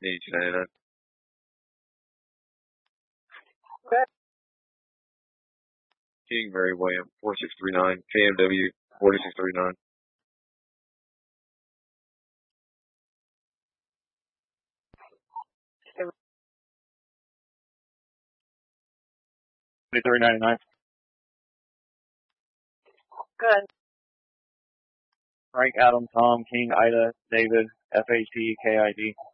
8299. Good. King Mary William, 4639. KMW, 4639. $23.99. Good. Frank, Adam, Tom, King, Ida, David, FHT, KID.